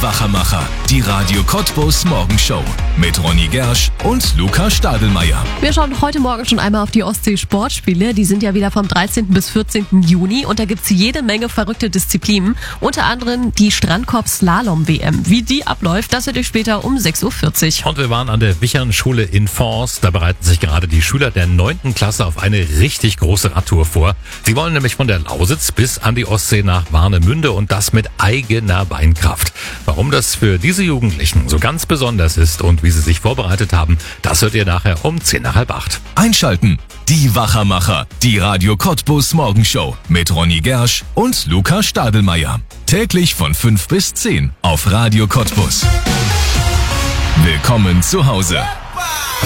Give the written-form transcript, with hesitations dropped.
Wachermacher, die Radio Cottbus Morgenshow mit Ronny Gersch und Luca Stadelmeier. Wir schauen heute Morgen schon einmal auf die Ostsee-Sportspiele. Die sind ja wieder vom 13. bis 14. Juni und da gibt's jede Menge verrückte Disziplinen. Unter anderem die Strandkorb-Slalom-WM. Wie die abläuft, das hört ihr später um 6.40 Uhr. Und wir waren an der Wichern-Schule in Fors. Da bereiten sich gerade die Schüler der 9. Klasse auf eine richtig große Radtour vor. Sie wollen nämlich von der Lausitz bis an die Ostsee nach Warnemünde und das mit eigener Beinkraft. Warum das für diese Jugendlichen so ganz besonders ist und wie sie sich vorbereitet haben, das hört ihr nachher um 7:45. Einschalten, die Wachermacher, die Radio Cottbus Morgenshow mit Ronny Gersch und Luca Stadelmeier. Täglich von 5 bis 10 auf Radio Cottbus. Willkommen zu Hause.